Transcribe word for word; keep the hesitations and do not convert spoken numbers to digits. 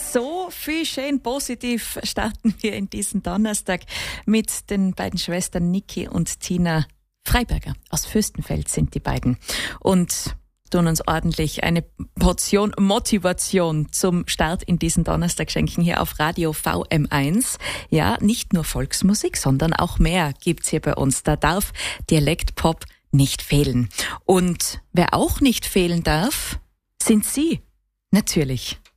so viel schön positiv starten wir in diesen Donnerstag mit den beiden Schwestern Niki und Tina Freiberger. Aus Fürstenfeld sind die beiden. Und tun uns ordentlich eine Portion Motivation zum Start in diesen Donnerstag schenken hier auf Radio V M eins. Ja, nicht nur Volksmusik, sondern auch mehr gibt's hier bei uns. Da darf Dialektpop nicht fehlen. Und wer auch nicht fehlen darf, sind Sie. Natürlich.